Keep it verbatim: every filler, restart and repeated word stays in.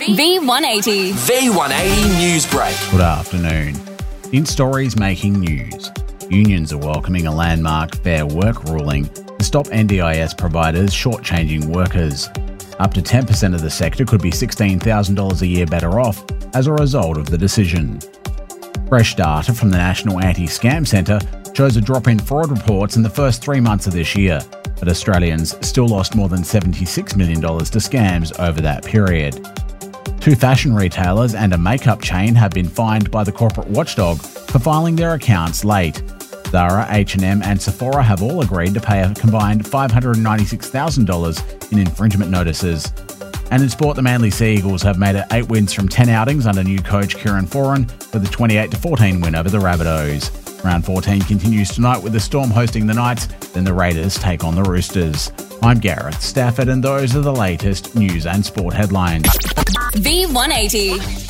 V one eighty. V one eighty News Break. Good afternoon. In stories making news, unions are welcoming a landmark Fair Work ruling to stop N D I S providers shortchanging workers. Up to ten percent of the sector could be sixteen thousand dollars a year better off as a result of the decision. Fresh data from the National Anti-Scam Centre shows a drop in fraud reports in the first three months of this year, but Australians still lost more than seventy-six million dollars to scams over that period. Two fashion retailers and a makeup chain have been fined by the corporate watchdog for filing their accounts late. Zara, H and M and Sephora have all agreed to pay a combined five hundred ninety-six thousand dollars in infringement notices. And in sport, the Manly Sea Eagles have made it eight wins from ten outings under new coach Kieran Foran with a twenty-eight to fourteen win over the Rabbitohs. Round fourteen continues tonight with the Storm hosting the Knights, then the Raiders take on the Roosters. I'm Gareth Stafford and those are the latest news and sport headlines. V one eighty.